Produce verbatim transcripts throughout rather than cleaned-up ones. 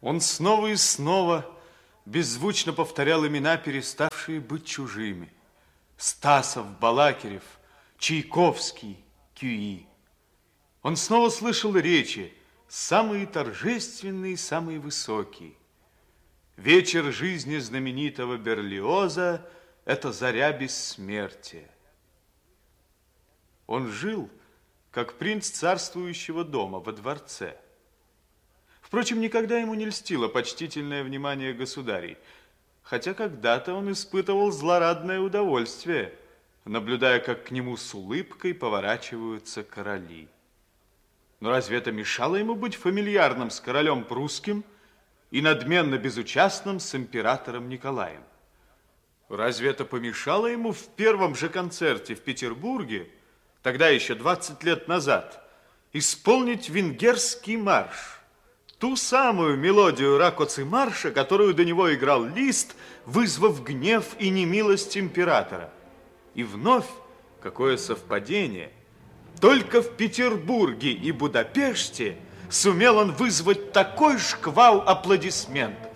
Он снова и снова беззвучно повторял имена, переставшие быть чужими. Стасов, Балакирев, Чайковский, Кюи. Он снова слышал речи, самые торжественные, самые высокие. Вечер жизни знаменитого Берлиоза – это заря бессмертия. Он жил, как принц царствующего дома во дворце. Впрочем, никогда ему не льстило почтительное внимание государей, хотя когда-то он испытывал злорадное удовольствие, наблюдая, как к нему с улыбкой поворачиваются короли. Но разве это мешало ему быть фамильярным с королем прусским и надменно безучастным с императором Николаем? Разве это помешало ему в первом же концерте в Петербурге, тогда еще двадцать лет назад, исполнить венгерский марш? Ту самую мелодию Ракоци-марша, которую до него играл Лист, вызвав гнев и немилость императора. И вновь, какое совпадение, только в Петербурге и Будапеште сумел он вызвать такой шквал аплодисментов.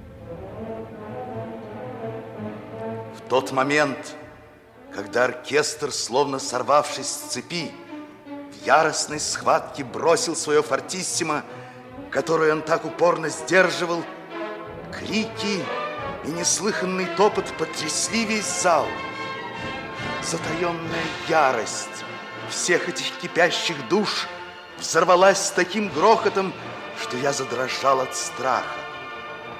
В тот момент, когда оркестр, словно сорвавшись с цепи, в яростной схватке бросил свое фортиссимо, которую он так упорно сдерживал, крики и неслыханный топот потрясли весь зал. Затаенная ярость всех этих кипящих душ взорвалась с таким грохотом, что я задрожал от страха.